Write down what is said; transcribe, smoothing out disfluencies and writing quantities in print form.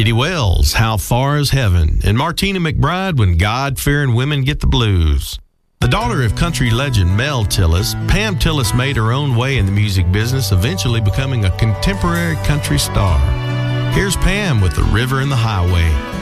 Kitty Wells, How Far Is Heaven, and Martina McBride, When God-Fearing Women Get the Blues. The daughter of country legend Mel Tillis, Pam Tillis made her own way in the music business, eventually becoming a contemporary country star. Here's Pam with The River and the Highway.